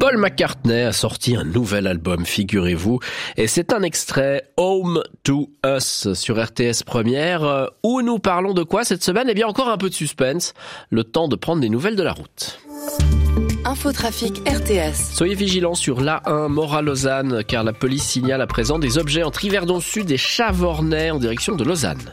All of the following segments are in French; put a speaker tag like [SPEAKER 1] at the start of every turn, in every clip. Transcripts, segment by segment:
[SPEAKER 1] Paul McCartney a sorti un nouvel album, figurez-vous, et c'est un extrait Home to Us sur RTS Première, où nous parlons de quoi cette semaine ? Eh bien encore un peu de suspense, le temps de prendre des nouvelles de la route.
[SPEAKER 2] Infotrafic RTS.
[SPEAKER 1] Soyez vigilants sur l'A1 Mora-Lausanne, car la police signale à présent des objets entre Yverdon Sud et Chavornay en direction de Lausanne.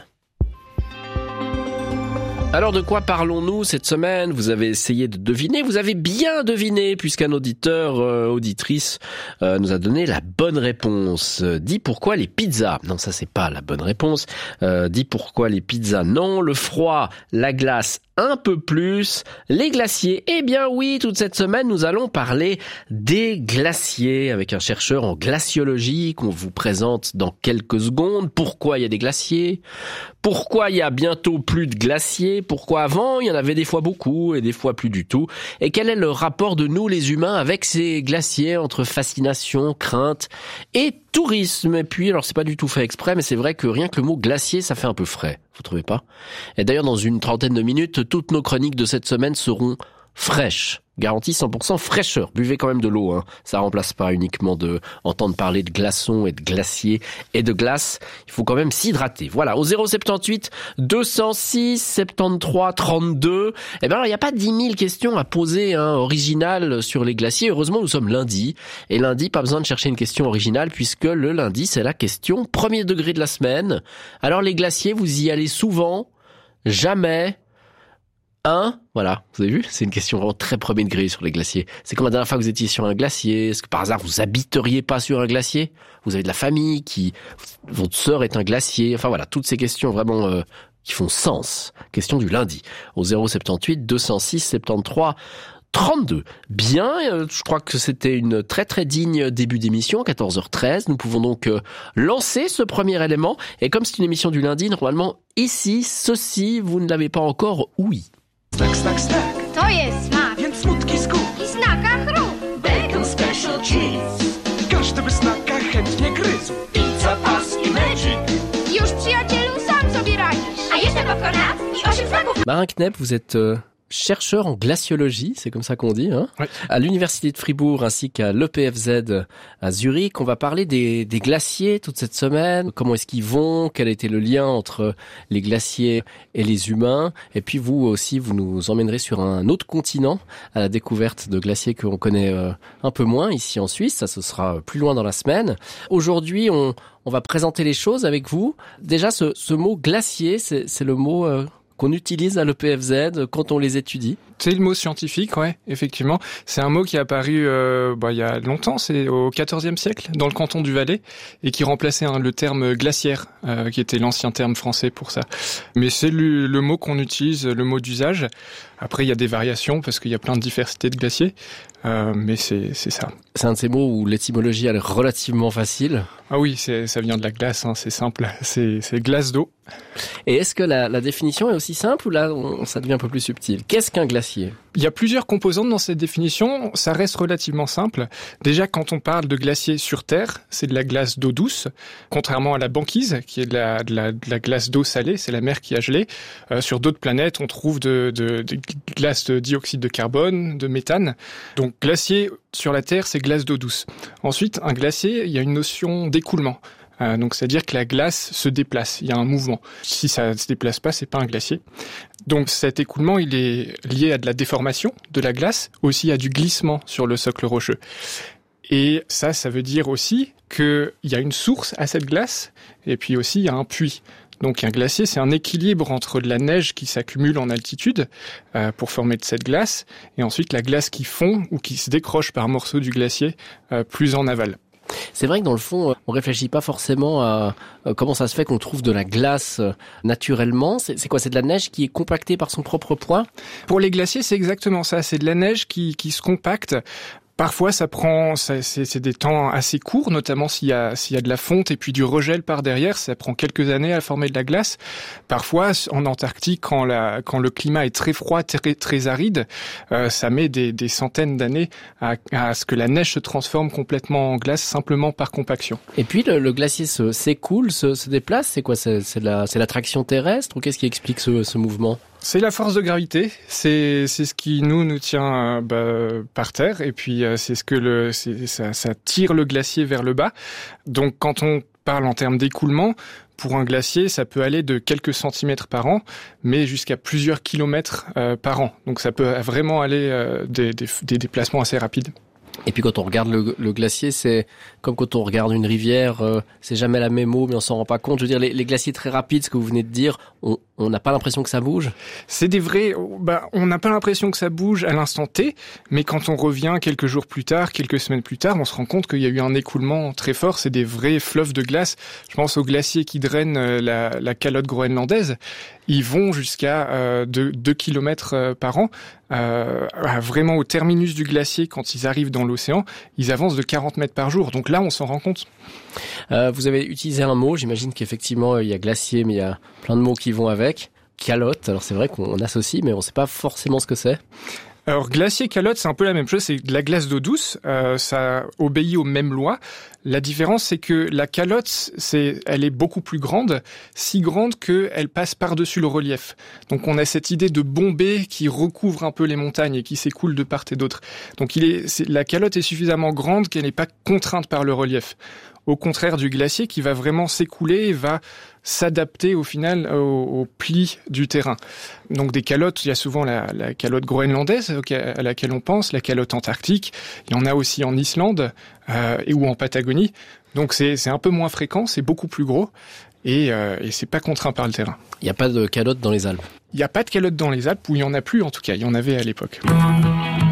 [SPEAKER 1] Alors de quoi parlons-nous cette semaine ? Vous avez essayé de deviner, vous avez bien deviné puisqu'un auditeur, auditrice nous a donné la bonne réponse. Dis pourquoi les pizzas ? Non, ça c'est pas la bonne réponse. Dis pourquoi les pizzas ? Non, le froid, la glace, un peu plus. Les glaciers, eh bien oui, toute cette semaine nous allons parler des glaciers avec un chercheur en glaciologie qu'on vous présente dans quelques secondes. Pourquoi il y a des glaciers ? Pourquoi il y a bientôt plus de glaciers ? Pourquoi avant il y en avait des fois beaucoup et des fois plus du tout ? Et quel est le rapport de nous les humains avec ces glaciers entre fascination, crainte et tourisme ? Et puis, alors c'est pas du tout fait exprès, mais c'est vrai que rien que le mot glacier, ça fait un peu frais. Vous trouvez pas ? Et d'ailleurs, dans une trentaine de minutes, toutes nos chroniques de cette semaine seront fraîches. Garantie 100% fraîcheur. Buvez quand même de l'eau, hein. Ça remplace pas uniquement de entendre parler de glaçons et de glaciers et de glace. Il faut quand même s'hydrater. Voilà. Au 078 206 73 32. Eh ben, alors, il n'y a pas 10 000 questions à poser, hein, originales sur les glaciers. Heureusement, nous sommes lundi. Et lundi, pas besoin de chercher une question originale puisque le lundi, c'est la question premier degré de la semaine. Alors, les glaciers, vous y allez souvent? Jamais? Voilà, vous avez vu, c'est une question vraiment très premier degré sur les glaciers. C'est comme la dernière fois que vous étiez sur un glacier. Est-ce que par hasard vous habiteriez pas sur un glacier ? Vous avez de la famille votre sœur est un glacier. Enfin voilà, toutes ces questions vraiment qui font sens. Question du lundi au 078 206 73 32. Bien, je crois que c'était une très très digne début d'émission, 14h13. Nous pouvons donc lancer ce premier élément. Et comme c'est une émission du lundi, normalement ici, ceci, vous ne l'avez pas encore ouï.
[SPEAKER 3] Snack, snack, snack.
[SPEAKER 4] To jest smak
[SPEAKER 3] Więc smutki skup.
[SPEAKER 4] i snaka chrób.
[SPEAKER 3] Bacon special cheese. Każdy by snaka chętnie gryzł. Pizza, pas i magic.
[SPEAKER 4] Już przyjacielu sam sobie radzisz. A jeszcze popcorn i 8 smaków.
[SPEAKER 1] Marin Knepp, vous êtes chercheur en glaciologie, c'est comme ça qu'on dit, hein,
[SPEAKER 5] oui.
[SPEAKER 1] À l'Université de Fribourg ainsi qu'à l'EPFZ à Zurich. On va parler des glaciers toute cette semaine. Comment est-ce qu'ils vont ? Quel a été le lien entre les glaciers et les humains ? Et puis vous aussi, vous nous emmènerez sur un autre continent à la découverte de glaciers qu'on connaît un peu moins ici en Suisse. Ça, ce sera plus loin dans la semaine. Aujourd'hui, on va présenter les choses avec vous. Déjà, ce mot glacier, c'est le mot qu'on utilise à l'EPFZ quand on les étudie.
[SPEAKER 5] C'est le mot scientifique, ouais, effectivement. C'est un mot qui est apparu il y a longtemps, c'est au XIVe siècle, dans le canton du Valais, et qui remplaçait le terme glaciaire, qui était l'ancien terme français pour ça. Mais c'est le mot qu'on utilise, le mot d'usage. Après, il y a des variations, parce qu'il y a plein de diversités de glaciers, mais c'est ça.
[SPEAKER 1] C'est un de ces mots où l'étymologie a l'air relativement facile.
[SPEAKER 5] Ah oui, ça vient de la glace, hein, c'est simple, c'est glace d'eau.
[SPEAKER 1] Et est-ce que la définition est aussi simple ou là, ça devient un peu plus subtil ? Qu'est-ce qu'un glacier ?
[SPEAKER 5] Il y a plusieurs composantes dans cette définition, ça reste relativement simple. Déjà, quand on parle de glacier sur Terre, c'est de la glace d'eau douce, contrairement à la banquise, qui est de la glace d'eau salée, c'est la mer qui a gelé. Sur d'autres planètes, on trouve de glace de dioxyde de carbone, de méthane. Donc, glacier sur la Terre, c'est glace d'eau douce. Ensuite, un glacier, il y a une notion d'écoulement. Donc, c'est-à-dire que la glace se déplace, il y a un mouvement. Si ça ne se déplace pas, c'est pas un glacier. Donc, cet écoulement, il est lié à de la déformation de la glace, aussi à du glissement sur le socle rocheux. Et ça veut dire aussi qu'il y a une source à cette glace, et puis aussi il y a un puits. Donc, un glacier, c'est un équilibre entre de la neige qui s'accumule en altitude pour former de cette glace, et ensuite la glace qui fond ou qui se décroche par morceaux du glacier plus en aval.
[SPEAKER 1] C'est vrai que dans le fond, on réfléchit pas forcément à comment ça se fait qu'on trouve de la glace naturellement. C'est quoi ? C'est de la neige qui est compactée par son propre poids ?
[SPEAKER 5] Pour les glaciers, c'est exactement ça. C'est de la neige qui se compacte. Parfois, c'est des temps assez courts, notamment s'il y a de la fonte et puis du regel par derrière, ça prend quelques années à former de la glace. Parfois, en Antarctique, quand le climat est très froid, très, très aride, ça met des centaines d'années à ce que la neige se transforme complètement en glace simplement par compaction.
[SPEAKER 1] Et puis, le glacier s'écoule, se déplace, c'est quoi ? C'est l'attraction terrestre ou qu'est-ce qui explique ce mouvement ?
[SPEAKER 5] C'est la force de gravité, c'est ce qui nous tient par terre, et puis c'est ce que ça tire le glacier vers le bas. Donc quand on parle en termes d'écoulement, pour un glacier, ça peut aller de quelques centimètres par an, mais jusqu'à plusieurs kilomètres par an. Donc ça peut vraiment aller des déplacements assez rapides.
[SPEAKER 1] Et puis quand on regarde le glacier, c'est comme quand on regarde une rivière, c'est jamais la même eau, mais on s'en rend pas compte. Je veux dire, les glaciers très rapides, ce que vous venez de dire, on n'a pas l'impression que ça bouge.
[SPEAKER 5] C'est des vrais. On n'a pas l'impression que ça bouge à l'instant T, mais quand on revient quelques jours plus tard, quelques semaines plus tard, on se rend compte qu'il y a eu un écoulement très fort. C'est des vrais fleuves de glace. Je pense aux glaciers qui drainent la calotte groenlandaise. Ils vont jusqu'à 2 kilomètres par an. Vraiment au terminus du glacier, quand ils arrivent dans l'océan, ils avancent de 40 mètres par jour. Donc là, on s'en rend compte.
[SPEAKER 1] Vous avez utilisé un mot, j'imagine qu'effectivement, il y a glacier, mais il y a plein de mots qui vont avec. Calotte, alors c'est vrai qu'on associe, mais on ne sait pas forcément ce que c'est.
[SPEAKER 5] Alors glacier, calotte, c'est un peu la même chose, c'est de la glace d'eau douce, ça obéit aux mêmes lois. La différence, c'est que la calotte, elle est beaucoup plus grande, si grande qu'elle passe par-dessus le relief. Donc on a cette idée de bombée qui recouvre un peu les montagnes et qui s'écoule de part et d'autre. Donc la calotte est suffisamment grande qu'elle n'est pas contrainte par le relief. Au contraire du glacier qui va vraiment s'écouler et va s'adapter au final au pli du terrain. Donc des calottes, il y a souvent la calotte groenlandaise à laquelle on pense, la calotte antarctique, il y en a aussi en Islande ou en Patagonie. Donc c'est un peu moins fréquent, c'est beaucoup plus gros et c'est pas contraint par le terrain.
[SPEAKER 1] Il n'y a pas de calotte dans les Alpes.
[SPEAKER 5] Il n'y a pas de calotte dans les Alpes, ou il n'y en a plus en tout cas, il y en avait à l'époque.